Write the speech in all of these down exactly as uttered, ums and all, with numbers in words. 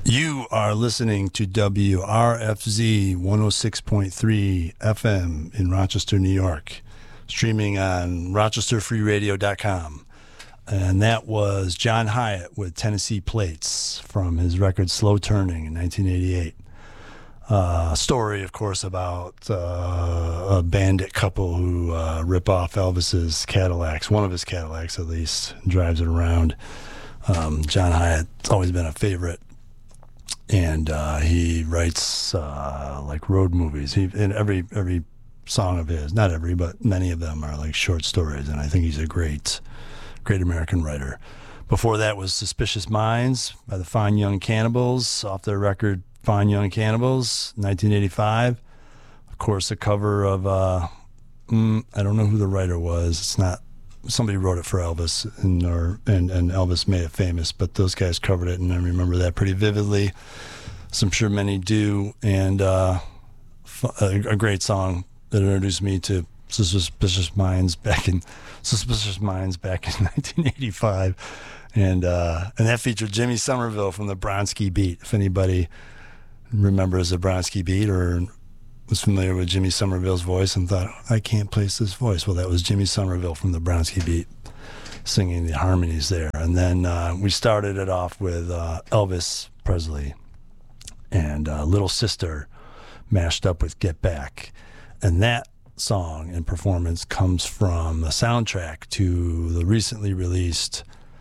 You are listening to W R F Z one oh six point three F M in Rochester, New York, streaming on rochester free radio dot com. And that was John Hiatt with Tennessee Plates from his record Slow Turning in nineteen eighty-eight. Uh, a story, of course, about uh, a bandit couple who uh, rip off Elvis's Cadillacs, one of his Cadillacs at least, and drives it around. Um, John Hiatt's always been a favorite. And uh, he writes uh, like road movies. He in every every song of his, not every, but many of them are like short stories. And I think he's a great, great American writer. Before that was Suspicious Minds by the Fine Young Cannibals, off their record Fine Young Cannibals, nineteen eighty-five. Of course, a cover of uh, mm, I don't know who the writer was. It's not. Somebody wrote it for Elvis, and or and, and Elvis made it famous, but those guys covered it, and I remember that pretty vividly. So I'm sure many do, and uh, a, a great song that introduced me to Suspicious Minds back in Suspicious Minds back in nineteen eighty-five, and uh, and that featured Jimmy Somerville from the Bronski Beat. If anybody remembers the Bronski Beat or was familiar with Jimmy Somerville's voice and thought, I can't place this voice. Well, that was Jimmy Somerville from the Bronski Beat singing the harmonies there. And then uh, we started it off with uh, Elvis Presley and uh, Little Sister mashed up with Get Back. And that song and performance comes from the soundtrack to the recently released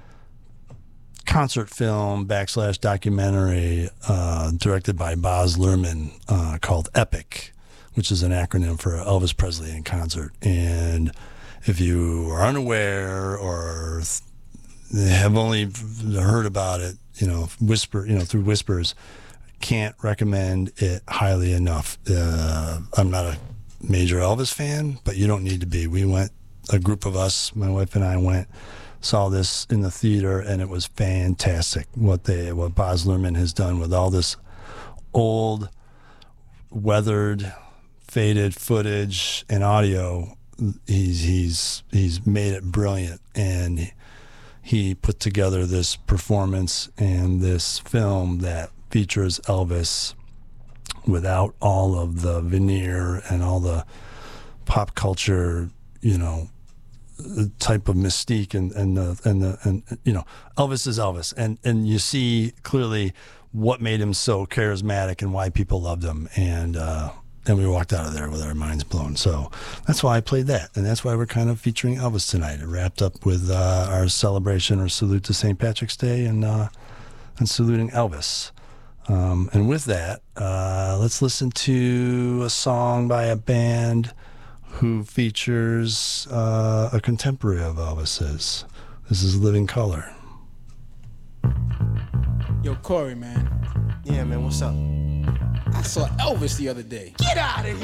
concert film backslash documentary uh, directed by Baz Luhrmann uh, called Epic, which is an acronym for Elvis Presley in Concert. And if you are unaware or th- have only heard about it, you know, whisper, you know, through whispers, can't recommend it highly enough. Uh, I'm not a major Elvis fan, but you don't need to be. We went, a group of us, my wife and I went, saw this in the theater, and it was fantastic what they, what Baz Luhrmann has done with all this old, weathered, faded footage and audio. He's he's he's made it brilliant, and he put together this performance and this film that features Elvis without all of the veneer and all the pop culture, you know, type of mystique and and the and the and you know, Elvis is Elvis, and and you see clearly what made him so charismatic and why people loved him, and uh and we walked out of there with our minds blown. So that's why I played that, and that's why we're kind of featuring Elvis tonight. It wrapped up with uh, our celebration or salute to Saint Patrick's Day, and uh, and saluting Elvis. Um, and with that, uh, let's listen to a song by a band who features uh, a contemporary of Elvis's. This is Living Color. Yo, Corey, man. Yeah, man, what's up? I saw Elvis the other day. Get out of here!